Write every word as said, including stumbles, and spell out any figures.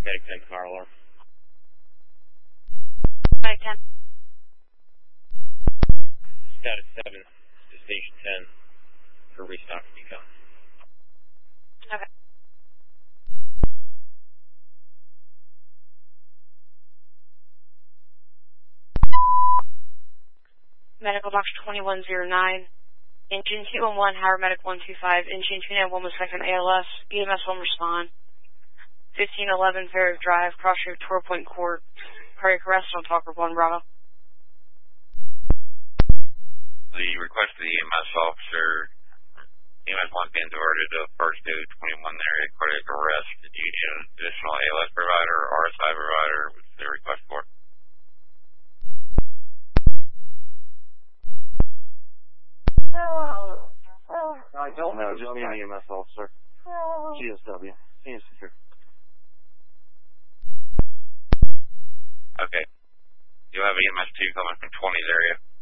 Medic ten, car alarm. Medic ten. Status seven to station ten for restock decon. Okay. Medical box twenty-one oh nine. Engine two one one, Howard Medic one two five. Engine two nine one with second A L S. E M S one respond. fifteen eleven Ferric Drive, cross your Toro Point Court. Cardiac arrest on Talker one Bravo. The request of the E M S officer, E M S one being diverted to first due twenty-one area cardiac arrest. Did you need an additional A L S provider or R S I provider? What's the request for? I don't know, just me and the E M S officer. G S W. He is here. Okay. You have E M S two coming from twenties area.